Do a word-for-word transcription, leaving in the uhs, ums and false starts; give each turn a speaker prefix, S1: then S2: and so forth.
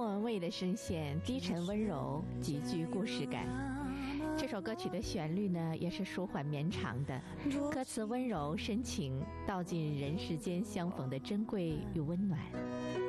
S1: 莫文蔚的声线低沉温柔，极具故事感。这首歌曲的旋律呢，也是舒缓绵长的，歌词温柔深情，道尽人世间相逢的珍贵与温暖。